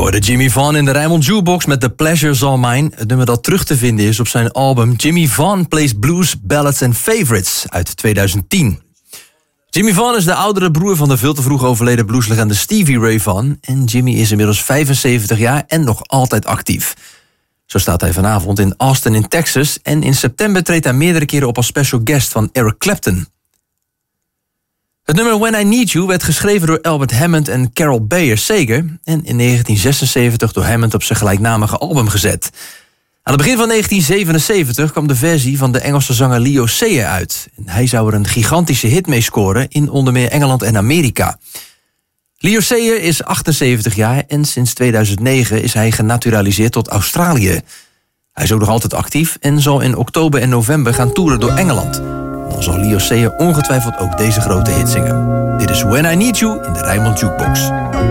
De Jimmy Vaughan in de Rijnmond Jukebox met The Pleasure's All Mine. Het nummer dat terug te vinden is op zijn album Jimmy Vaughan Plays Blues, Ballads and Favorites uit 2010. Jimmy Vaughan is de oudere broer van de veel te vroeg overleden blueslegende Stevie Ray Vaughan. En Jimmy is inmiddels 75 jaar en nog altijd actief. Zo staat hij vanavond in Austin in Texas. En in september treedt hij meerdere keren op als special guest van Eric Clapton. Het nummer When I Need You werd geschreven door Albert Hammond en Carol Bayer Sager en in 1976 door Hammond op zijn gelijknamige album gezet. Aan het begin van 1977 kwam de versie van de Engelse zanger Leo Sayer uit. En hij zou er een gigantische hit mee scoren in onder meer Engeland en Amerika. Leo Sayer is 78 jaar en sinds 2009 is hij genaturaliseerd tot Australië. Hij is ook nog altijd actief en zal in oktober en november gaan toeren door Engeland. Dan zal Leo Sayer ongetwijfeld ook deze grote hit zingen. Dit is When I Need You in de Rijnmond Jukebox.